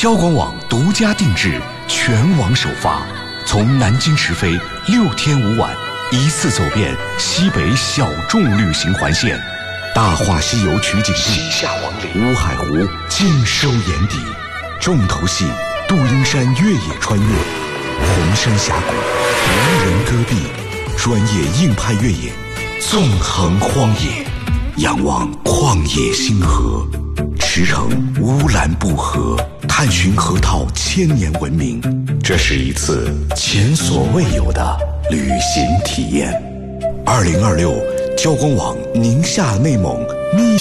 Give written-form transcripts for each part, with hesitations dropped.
交广网独家定制，全网首发，从南京直飞6天5晚，一次走遍西北小众旅行环线，大话西游取景地西夏王陵、乌海湖尽收眼底，重头戏杜英山越野穿越，红山峡谷无人戈壁，专业硬派越野，纵横荒野，仰望旷野星河，驰骋乌兰布和，探寻河套千年文明。这是一次前所未有的旅行体验。2026交广网宁夏内蒙密。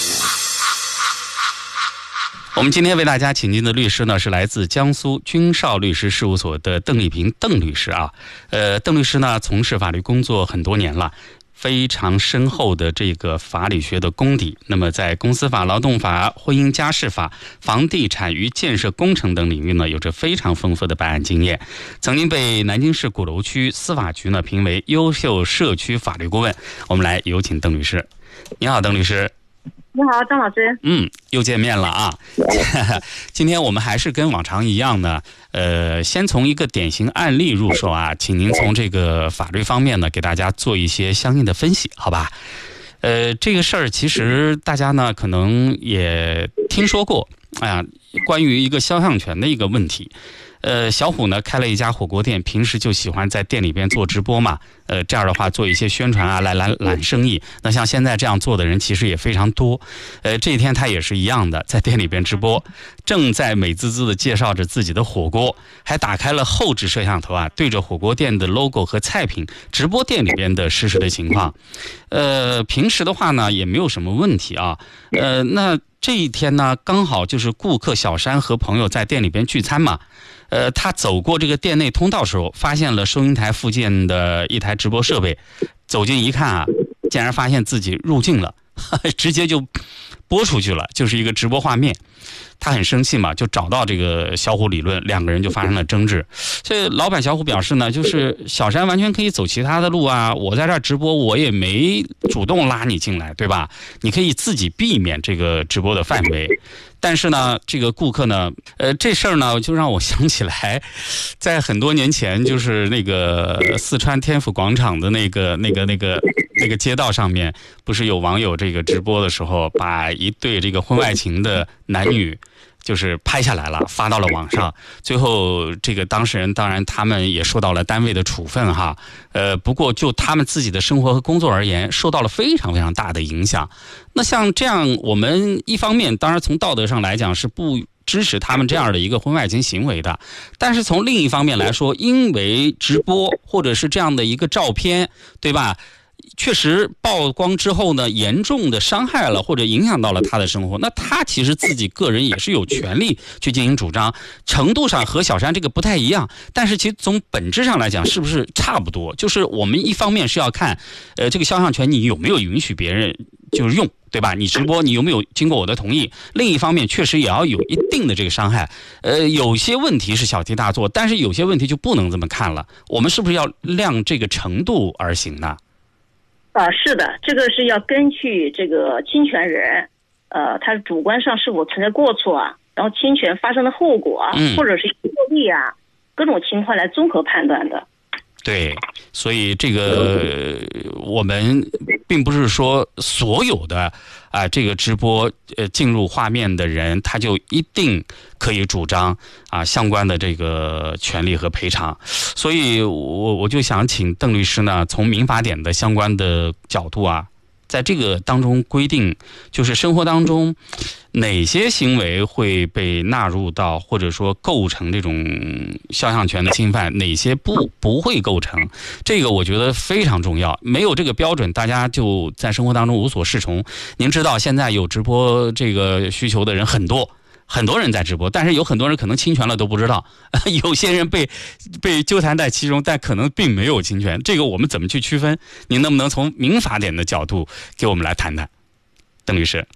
我们今天为大家请进的律师呢，是来自江苏君少律师事务所的邓丽萍邓律师啊。邓律师呢，从事法律工作很多年了，非常深厚的这个法理学的功底。那么在公司法、劳动法、婚姻家事法、房地产与建设工程等领域呢，有着非常丰富的办案经验，曾经被南京市鼓楼区司法局呢评为优秀社区法律顾问。我们来有请邓律师。你好，邓律师。 你好，张老师。 又见面了啊！今天我们还是跟往常一样呢，先从一个典型案例入手啊，请您从这个法律方面呢，给大家做一些相应的分析，好吧？这个事儿其实大家呢可能也听说过，关于一个肖像权的一个问题。小虎呢开了一家火锅店，平时就喜欢在店里边做直播嘛，这样的话做一些宣传啊，来揽生意。那像现在这样做的人其实也非常多。这一天他也是一样的，在店里边直播，正在美滋滋的介绍着自己的火锅，还打开了后置摄像头啊，对着火锅店的 logo 和菜品直播店里边的实时的情况。平时的话呢也没有什么问题啊。那这一天呢刚好就是顾客小山和朋友在店里边聚餐嘛。他走过这个店内通道时候，发现了收银台附近的一台直播设备，走近一看啊，竟然发现自己入镜了，直接就播出去了，就是一个直播画面。他很生气嘛，就找到这个小虎理论，两个人就发生了争执。这老板小虎表示呢，就是小山完全可以走其他的路啊，我在这儿直播，我也没主动拉你进来，对吧？你可以自己避免这个直播的范围。但是呢，这个顾客呢，这事儿呢，就让我想起来，在很多年前，就是那个四川天府广场的那个街道上面，不是有网友这个直播的时候，把一对这个婚外情的男女就是拍下来了，发到了网上。最后这个当事人当然他们也受到了单位的处分哈。不过就他们自己的生活和工作而言，受到了非常非常大的影响。那像这样，我们一方面当然从道德上来讲是不支持他们这样的一个婚外情行为的，但是从另一方面来说，因为直播或者是这样的一个照片，对吧？确实曝光之后呢，严重的伤害了或者影响到了他的生活，那他其实自己个人也是有权利去进行主张，程度上和小山这个不太一样，但是其实从本质上来讲是不是差不多？就是我们一方面是要看这个肖像权你有没有允许别人就是用，对吧？你直播你有没有经过我的同意？另一方面确实也要有一定的这个伤害。有些问题是小题大做，但是有些问题就不能这么看了。我们是不是要量这个程度而行呢？ 是的，这个是要根据这个侵权人，他主观上是否存在过错啊，然后侵权发生的后果啊，或者是作弊啊，各种情况来综合判断的。 对，所以这个我们并不是说所有的这个直播进入画面的人他就一定可以主张相关的这个权利和赔偿。所以我就想请邓律师呢，从民法典的相关的角度在这个当中规定，就是生活当中哪些行为会被纳入到或者说构成这种肖像权的侵犯，哪些不会构成，这个我觉得非常重要。没有这个标准，大家就在生活当中无所适从。您知道现在有直播这个需求的人很多，很多人在直播，但是有很多人可能侵权了都不知道，有些人被纠缠在其中，但可能并没有侵权。这个我们怎么去区分？您能不能从民法典的角度给我们来谈谈，邓律师？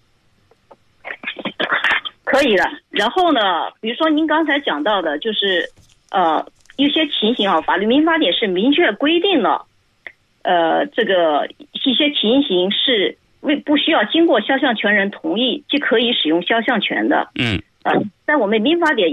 可以的。然后呢，比如说您刚才讲到的，就是一些情形法律民法典是明确规定了，这个一些情形是不需要经过肖像权人同意即可以使用肖像权的。在我们民法典